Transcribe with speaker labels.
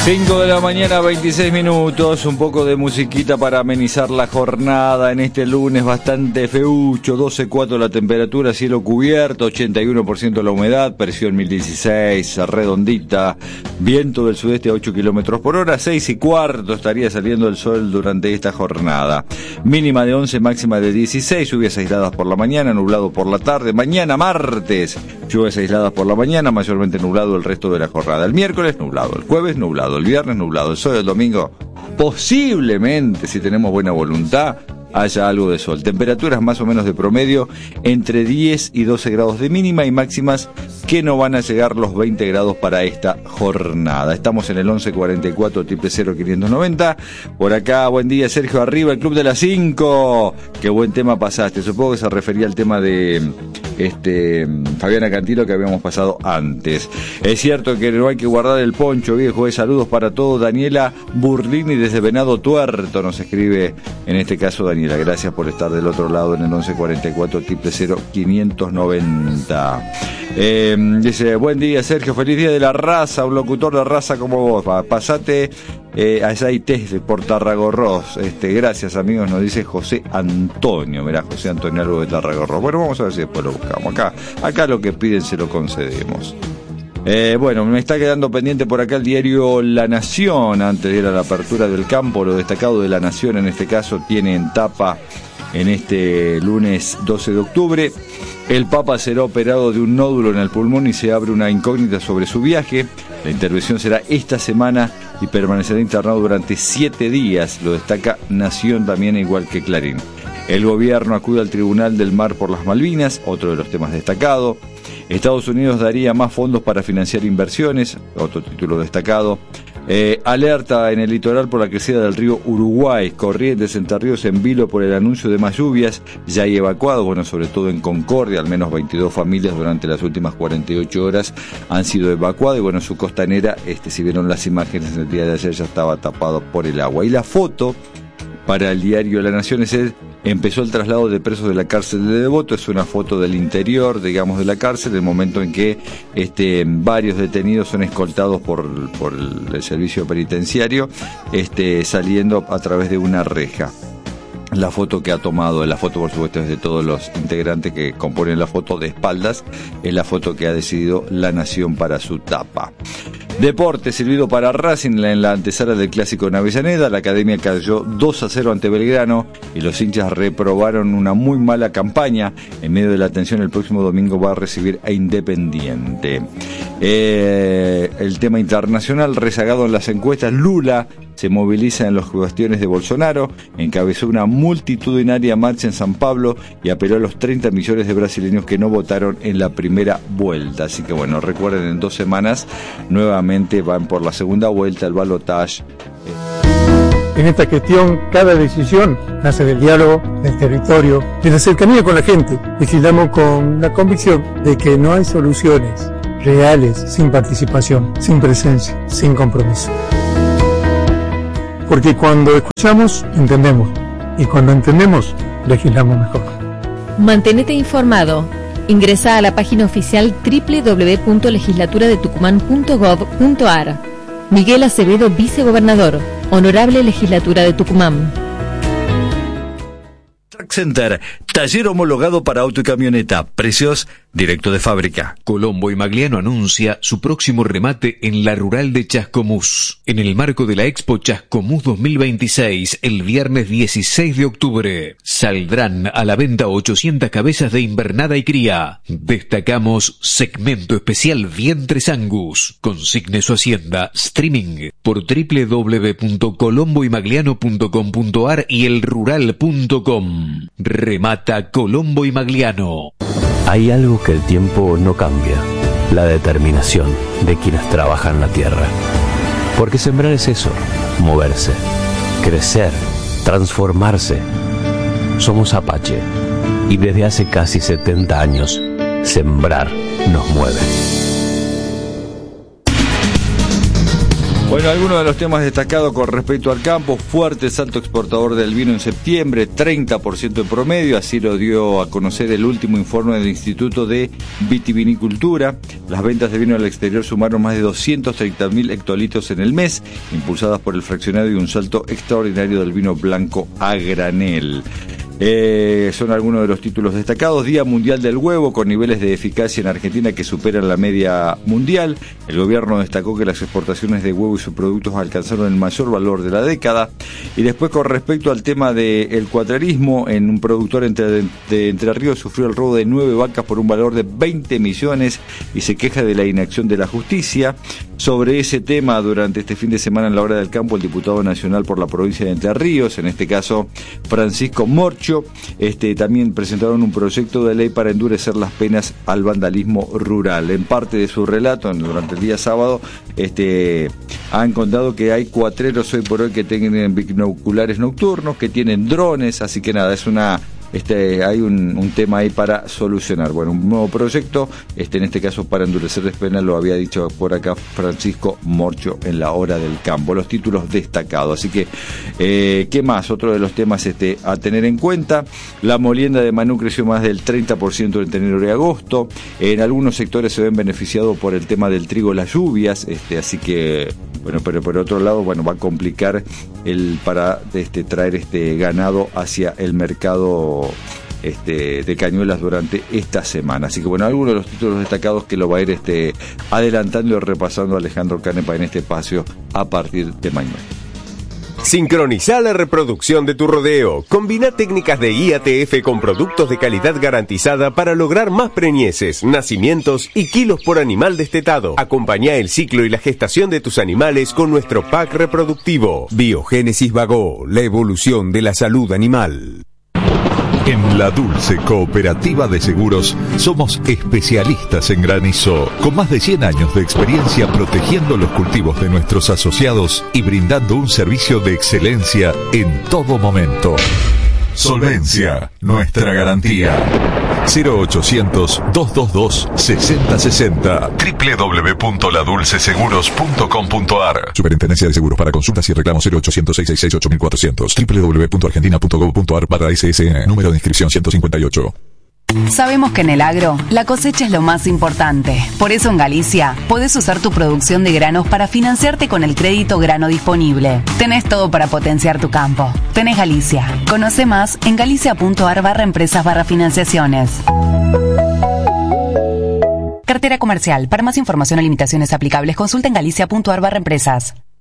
Speaker 1: 5 de la mañana, 26 minutos, un poco de musiquita para amenizar la jornada en este lunes bastante feucho, 12,4 la temperatura, cielo cubierto, 81% la humedad, presión 1016, redondita, viento del sudeste a 8 kilómetros por hora, 6:15 estaría saliendo el sol durante esta jornada. Mínima de 11, máxima de 16, lluvias aisladas por la mañana, nublado por la tarde, mañana martes, lluvias aisladas por la mañana, mayormente nublado el resto de la jornada. El miércoles nublado, el jueves nublado, el viernes nublado, el sábado y el domingo posiblemente, si tenemos buena voluntad, haya algo de sol. Temperaturas más o menos de promedio entre 10 y 12 grados de mínima y máximas que no van a llegar los 20 grados para esta jornada. Estamos en el 1144 590. Por acá, buen día Sergio, arriba el Club de las 5. Qué buen tema pasaste. Supongo que se refería al tema de Fabiana Cantilo que habíamos pasado antes. Es cierto que no hay que guardar el poncho, viejo. Saludos para todos. Daniela Burlini desde Venado Tuerto nos escribe, en este caso Daniela, gracias por estar del otro lado en el 1144 590. Dice, buen día Sergio, feliz día de la raza, un locutor de raza como vos, pasate aceite por Tarragorros. Gracias amigos, nos dice José Antonio. Mirá, José Antonio, algo de Tarragorros. Bueno, vamos a ver si después lo buscamos. Acá lo que piden se lo concedemos. Bueno, me está quedando pendiente por acá el diario La Nación, antes de ir a la apertura del campo. Lo destacado de La Nación en este caso tiene en tapa en este lunes 12 de octubre. El Papa será operado de un nódulo en el pulmón y se abre una incógnita sobre su viaje. La intervención será esta semana y permanecerá internado durante 7 días. Lo destaca Nación también, igual que Clarín. El gobierno acude al Tribunal del Mar por las Malvinas, otro de los temas destacados. Estados Unidos daría más fondos para financiar inversiones, otro título destacado. Alerta en el litoral por la crecida del río Uruguay, Corrientes, Entre Ríos, en vilo por el anuncio de más lluvias. Ya hay evacuados, bueno, sobre todo en Concordia, al menos 22 familias durante las últimas 48 horas han sido evacuadas. Y bueno, su costanera, si vieron las imágenes el día de ayer, ya estaba tapado por el agua. Y la foto para el diario La Nación es empezó el traslado de presos de la cárcel de Devoto. Es una foto del interior, digamos, de la cárcel, el momento en que varios detenidos son escoltados por el servicio penitenciario, saliendo a través de una reja. La foto que ha tomado, la foto por supuesto es de todos los integrantes que componen la foto de espaldas, es la foto que ha decidido La Nación para su tapa. Deporte servido para Racing en la antesala del Clásico en Avellaneda. La Academia cayó 2-0 ante Belgrano y los hinchas reprobaron una muy mala campaña. En medio de la tensión, el próximo domingo va a recibir a Independiente. El tema internacional rezagado en las encuestas. Lula se moviliza en las cuestiones de Bolsonaro, encabezó una multitudinaria marcha en San Pablo y apeló a los 30 millones de brasileños que no votaron en la primera vuelta. Así que bueno, recuerden, en 2 semanas nuevamente van por la segunda vuelta, el balotaje.
Speaker 2: En esta gestión, cada decisión nace del diálogo, del territorio, de la cercanía con la gente. Legislamos con la convicción de que no hay soluciones reales sin participación, sin presencia, sin compromiso. Porque cuando escuchamos, entendemos. Y cuando entendemos, legislamos mejor.
Speaker 3: Mantenete informado. Ingresa a la página oficial www.legislaturadetucumán.gov.ar. Miguel Acevedo, vicegobernador. Honorable Legislatura de Tucumán.
Speaker 1: Track Center, taller homologado para auto y camioneta. Precios directo de fábrica.
Speaker 4: Colombo y Magliano anuncia su próximo remate en la rural de Chascomús. En el marco de la Expo Chascomús 2026, el viernes 16 de octubre, saldrán a la venta 800 cabezas de invernada y cría. Destacamos segmento especial Vientres Angus. Consigne su hacienda streaming por www.colomboymagliano.com.ar y elrural.com. Remata Colombo y Magliano.
Speaker 5: Hay algo que el tiempo no cambia: la determinación de quienes trabajan la tierra. Porque sembrar es eso, moverse, crecer, transformarse. Somos Apache y desde hace casi 70 años, sembrar nos mueve.
Speaker 1: Bueno, algunos de los temas destacados con respecto al campo: fuerte salto exportador del vino en septiembre, 30% en promedio, así lo dio a conocer el último informe del Instituto de Vitivinicultura. Las ventas de vino al exterior sumaron más de 230.000 hectolitros en el mes, impulsadas por el fraccionado y un salto extraordinario del vino blanco a granel. Son algunos de los títulos destacados. Día Mundial del Huevo, con niveles de eficacia en Argentina que superan la media mundial. El gobierno destacó que las exportaciones de huevo y sus productos alcanzaron el mayor valor de la década. Y después, con respecto al tema del cuatrarismo, en un productor de Entre Ríos sufrió el robo de 9 vacas por un valor de 20 millones y se queja de la inacción de la justicia. Sobre ese tema, durante este fin de semana en la Hora del Campo, el diputado nacional por la provincia de Entre Ríos, en este caso Francisco Morcho, también presentaron un proyecto de ley para endurecer las penas al vandalismo rural. En parte de su relato, durante el día sábado, han contado que hay cuatreros hoy por hoy que tienen binoculares nocturnos, que tienen drones, así que nada, es hay un tema ahí para solucionar. Bueno, un nuevo proyecto, en este caso para endurecer las penas, lo había dicho por acá Francisco Morcho en la Hora del Campo. Los títulos destacados. Así que, ¿qué más? Otro de los temas a tener en cuenta: la molienda de Manú creció más del 30% entre enero y agosto. En algunos sectores se ven beneficiados por el tema del trigo, las lluvias, así que, bueno, pero por otro lado, bueno, va a complicar para traer ganado hacia el mercado de Cañuelas durante esta semana. Así que, bueno, algunos de los títulos destacados que lo va a ir adelantando y repasando Alejandro Canepa en este espacio a partir de mañana.
Speaker 6: Sincroniza la reproducción de tu rodeo. Combina técnicas de IATF con productos de calidad garantizada para lograr más preñeces, nacimientos y kilos por animal destetado. Acompaña el ciclo y la gestación de tus animales con nuestro pack reproductivo. Biogénesis Vago, la evolución de la salud animal.
Speaker 7: En La Dulce Cooperativa de Seguros somos especialistas en granizo, con más de 100 años de experiencia protegiendo los cultivos de nuestros asociados y brindando un servicio de excelencia en todo momento. Solvencia, nuestra garantía. 0800-222-6060. www.ladulceseguros.com.ar. Superintendencia de Seguros. Para consultas y reclamos 0800-666-8400. www.argentina.gov.ar/SSN. Número de inscripción 158.
Speaker 8: Sabemos que en el agro, la cosecha es lo más importante. Por eso en Galicia, podés usar tu producción de granos para financiarte con el crédito grano disponible. Tenés todo para potenciar tu campo. Tenés Galicia. Conoce más en galicia.ar/empresas/financiaciones. Cartera comercial. Para más información o limitaciones aplicables, consulta en galicia.ar/empresas.